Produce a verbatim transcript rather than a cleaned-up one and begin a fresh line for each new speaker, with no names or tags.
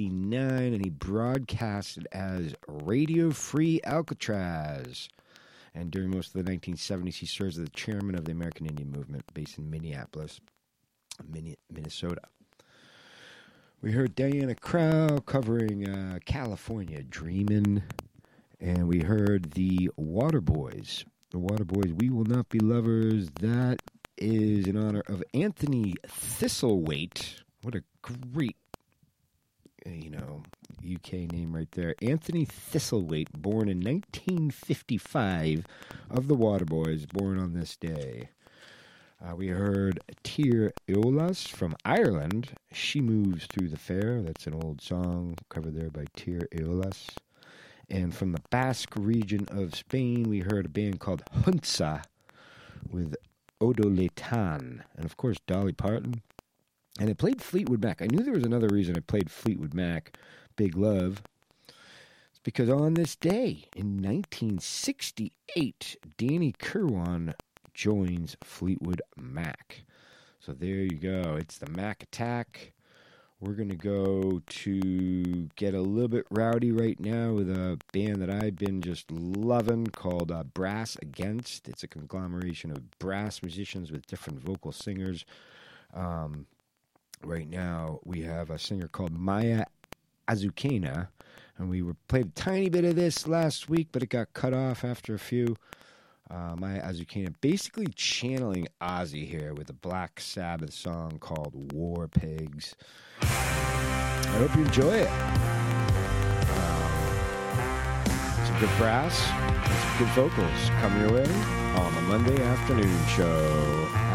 sixty-nine, and he broadcasted as Radio Free Alcatraz. And during most of the nineteen seventies, he serves as the chairman of the American Indian Movement based in Minneapolis, Minnesota. We heard Diana Krall covering uh, California Dreamin', and we heard the Waterboys. The Waterboys, We Will Not Be Lovers. That is in honor of Anthony Thistlethwaite. What a great, you know, U K name right there. Anthony Thistlethwaite, born in nineteen fifty-five, of the Waterboys, born on this day. Uh, we heard Tír Eolas from Ireland. She Moves Through the Fair. That's an old song covered there by Tír Eolas. And from the Basque region of Spain, we heard a band called Hunza with Odoletan. And, of course, Dolly Parton. And it played Fleetwood Mac. I knew there was another reason it played Fleetwood Mac, Big Love. It's because on this day, in nineteen sixty-eight, Danny Kirwan joins Fleetwood Mac. So there you go. It's the Mac Attack. We're going to go to get a little bit rowdy right now with a band that I've been just loving called uh, Brass Against. It's a conglomeration of brass musicians with different vocal singers. Um, right now we have a singer called Maya Azucena, and we were played a tiny bit of this last week, but it got cut off after a few. Uh, Maya Azucena basically channeling Ozzy here with a Black Sabbath song called War Pigs. I hope you enjoy it. Um, some good brass, some good vocals coming your way on the Monday afternoon show.